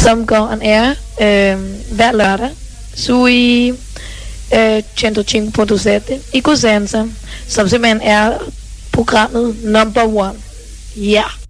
som går on air hver lørdag. Sui 105.7 i Cosenza, som simpelthen er programmet number one. Ja. Yeah.